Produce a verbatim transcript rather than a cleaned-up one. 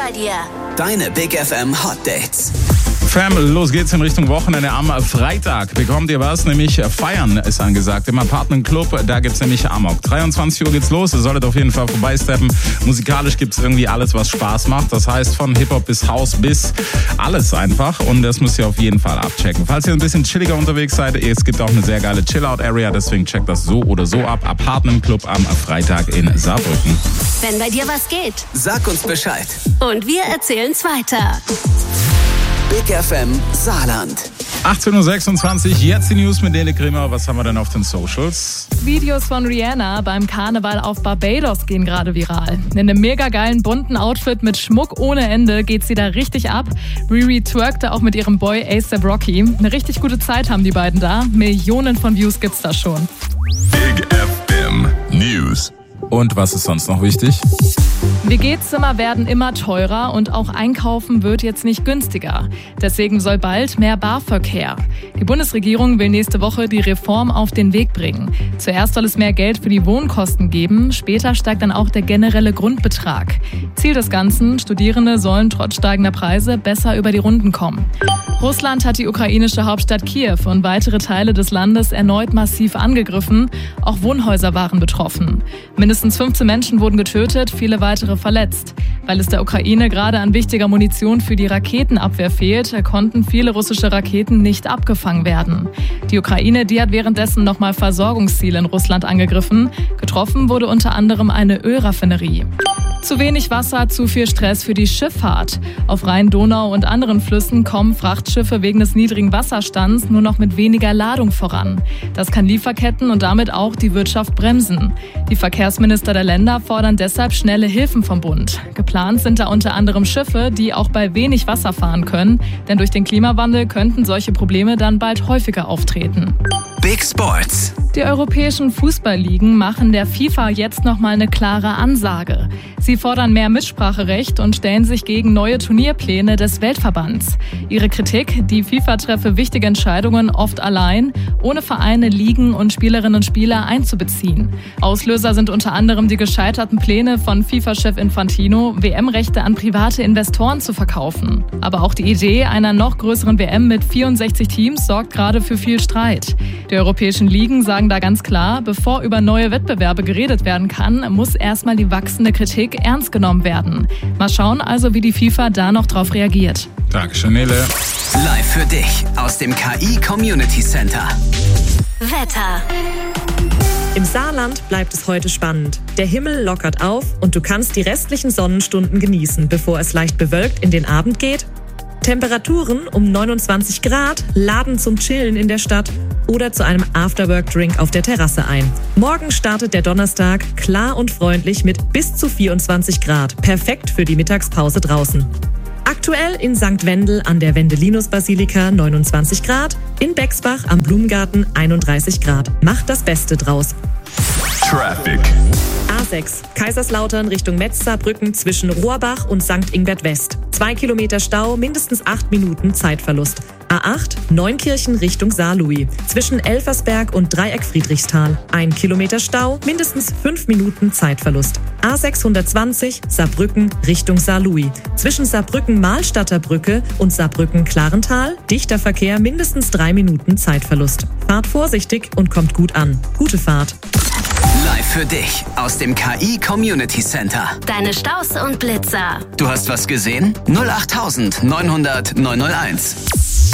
bei dir. Deine Big F M Hot Dates. Fam, los geht's in Richtung Wochenende. Am Freitag bekommt ihr was, nämlich Feiern ist angesagt. Im Apartment Club, da gibt's nämlich Amok. dreiundzwanzig Uhr geht's los, ihr solltet auf jeden Fall vorbeisteppen. Musikalisch gibt's irgendwie alles, was Spaß macht. Das heißt von Hip-Hop bis House bis alles einfach. Und das müsst ihr auf jeden Fall abchecken. Falls ihr ein bisschen chilliger unterwegs seid, es gibt auch eine sehr geile Chill-Out-Area. Deswegen checkt das so oder so ab. Apartment Club am Freitag in Saarbrücken. Wenn bei dir was geht, Sag uns Bescheid. und wir erzählen's weiter. Big F M Saarland. achtzehn Uhr sechsundzwanzig, jetzt die News mit Nele Grimmer. Was haben wir denn auf den Socials? Videos von Rihanna beim Karneval auf Barbados gehen gerade viral. In einem mega geilen bunten Outfit mit Schmuck ohne Ende geht sie da richtig ab. Riri twerkte auch mit ihrem Boy A$AP Rocky. Eine richtig gute Zeit haben die beiden da. Millionen von Views gibt's da schon. Big F M News. Und was ist sonst noch wichtig? W G-Zimmer werden immer teurer und auch Einkaufen wird jetzt nicht günstiger. Deswegen soll bald mehr Barverkehr. Die Bundesregierung will nächste Woche die Reform auf den Weg bringen. Zuerst soll es mehr Geld für die Wohnkosten geben, später steigt dann auch der generelle Grundbetrag. Ziel des Ganzen, Studierende sollen trotz steigender Preise besser über die Runden kommen. Russland hat die ukrainische Hauptstadt Kiew und weitere Teile des Landes erneut massiv angegriffen. Auch Wohnhäuser waren betroffen. Mindestens fünfzehn Menschen wurden getötet, viele weitere verletzt. Weil es der Ukraine gerade an wichtiger Munition für die Raketenabwehr fehlt, konnten viele russische Raketen nicht abgefangen werden. Die Ukraine, die hat währenddessen nochmal Versorgungsziele in Russland angegriffen. Getroffen wurde unter anderem eine Ölraffinerie. Zu wenig Wasser, zu viel Stress für die Schifffahrt. Auf Rhein, Donau und anderen Flüssen kommen Frachtschiffe wegen des niedrigen Wasserstands nur noch mit weniger Ladung voran. Das kann Lieferketten und damit auch die Wirtschaft bremsen. Die Verkehrsminister der Länder fordern deshalb schnelle Hilfen vom Bund. Geplant sind da unter anderem Schiffe, die auch bei wenig Wasser fahren können. Denn durch den Klimawandel könnten solche Probleme dann bald häufiger auftreten. Big Sports. Die europäischen Fußballligen machen der FIFA jetzt nochmal eine klare Ansage. Sie fordern mehr Mitspracherecht und stellen sich gegen neue Turnierpläne des Weltverbands. Ihre Kritik, die FIFA treffe wichtige Entscheidungen oft allein, ohne Vereine, Ligen und Spielerinnen und Spieler einzubeziehen. Auslöser sind unter anderem die gescheiterten Pläne von FIFA-Chef Infantino, W M-Rechte an private Investoren zu verkaufen. Aber auch die Idee einer noch größeren W M mit vierundsechzig Teams sorgt gerade für viel Streit. Die europäischen Ligen sagen da ganz klar, bevor über neue Wettbewerbe geredet werden kann, muss erstmal die wachsende Kritik ernst genommen werden. Mal schauen also, wie die FIFA da noch drauf reagiert. Dankeschön, Nele. Live für dich aus dem K I Community Center. Wetter. Im Saarland bleibt es heute spannend. Der Himmel lockert auf und du kannst die restlichen Sonnenstunden genießen, bevor es leicht bewölkt in den Abend geht. Temperaturen um neunundzwanzig Grad laden zum Chillen in der Stadt oder zu einem Afterwork-Drink auf der Terrasse ein. Morgen startet der Donnerstag klar und freundlich mit bis zu vierundzwanzig Grad. Perfekt für die Mittagspause draußen. Aktuell in Sankt Wendel an der Wendelinus-Basilika neunundzwanzig Grad, in Bexbach am Blumengarten einunddreißig Grad. Macht das Beste draus. Traffic. A sechs, Kaiserslautern Richtung Metz-Saarbrücken zwischen Rohrbach und Sankt Ingbert West. Zwei Kilometer Stau, mindestens acht Minuten Zeitverlust. A acht, Neunkirchen Richtung Saarlouis. Zwischen Elversberg und Dreieck Friedrichsthal. Ein Kilometer Stau, mindestens fünf Minuten Zeitverlust. A sechshundertzwanzig, Saarbrücken Richtung Saarlouis. Zwischen Saarbrücken-Mahlstadter Brücke und Saarbrücken-Klarental. Dichter Verkehr, mindestens drei Minuten Zeitverlust. Fahrt vorsichtig und kommt gut an. Gute Fahrt. Live für dich aus dem K I Community Center. Deine Staus und Blitzer. Du hast was gesehen? null acht neunhundert neunhunderт neunhunderteins.